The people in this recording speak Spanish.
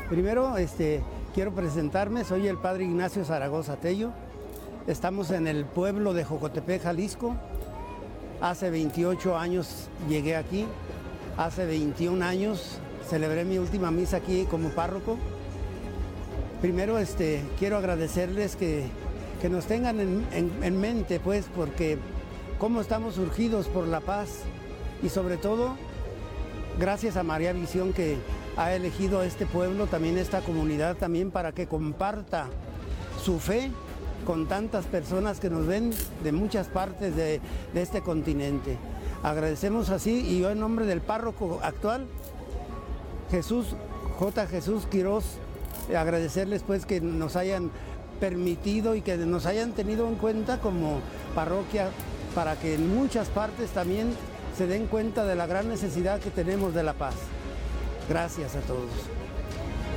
Primero, quiero presentarme, soy el padre Ignacio Zaragoza Tello. Estamos en el pueblo de Jocotepec, Jalisco. Hace 28 años llegué aquí. Hace 21 años celebré mi última misa aquí como párroco. Primero, quiero agradecerles que nos tengan en mente, pues, porque cómo estamos surgidos por la paz y sobre todo, gracias a María Visión que ha elegido este pueblo, también esta comunidad, también para que comparta su fe con tantas personas que nos ven de muchas partes de este continente. Agradecemos así, y yo en nombre del párroco actual, Jesús Quirós, agradecerles pues que nos hayan permitido y que nos hayan tenido en cuenta como parroquia, para que en muchas partes también se den cuenta de la gran necesidad que tenemos de la paz. Gracias a todos.